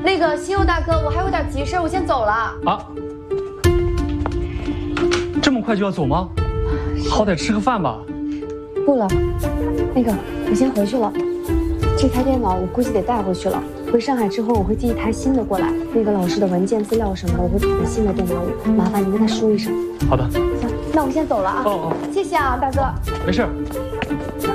那个星佑大哥，我还有点急事，我先走了。 啊？这么快就要走吗？好歹吃个饭吧。 不了，那个我先回去了。这台电脑我估计得带回去了。回上海之后我会寄一台新的过来。那个老师的文件资料什么的，我会放在新的电脑里。麻烦你跟他说一声。 好的。 行，那我先走了啊。 哦， 谢谢啊，大哥。 没事。